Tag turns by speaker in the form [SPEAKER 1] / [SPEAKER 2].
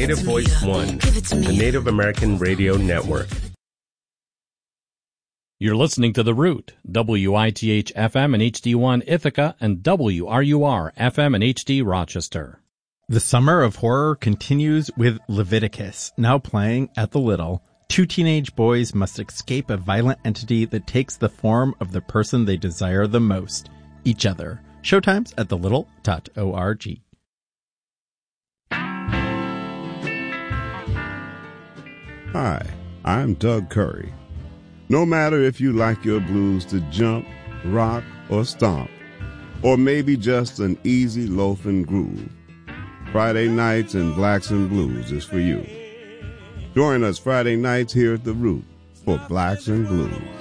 [SPEAKER 1] Native Voice One, the Native American Radio Network.
[SPEAKER 2] You're listening to The Root, WITH FM and HD1 Ithaca, and WRUR FM and HD Rochester.
[SPEAKER 3] The Summer of Horror continues with Leviticus, now playing at the Little. Two teenage boys must escape a violent entity that takes the form of the person they desire the most, each other. Showtimes at thelittle.org.
[SPEAKER 4] Hi, I'm Doug Curry. No matter if you like your blues to jump, rock, or stomp, or maybe just an easy loafing groove, Friday Nights and Blacks and Blues is for you. Join us Friday nights here at The Root for Blacks and Blues.